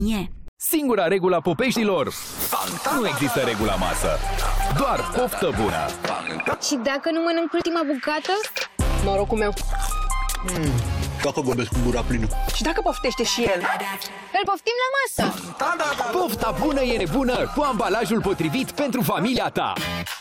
Singura regulă a popeștilor: nu există regula masă, doar poftă bună. Și dacă nu mănânc ultima bucată? Norocul meu. Dacă vorbesc cu gura plină. Și dacă poftește și el? Îl poftim la masă! Pofta bună e nebună cu ambalajul potrivit pentru familia ta.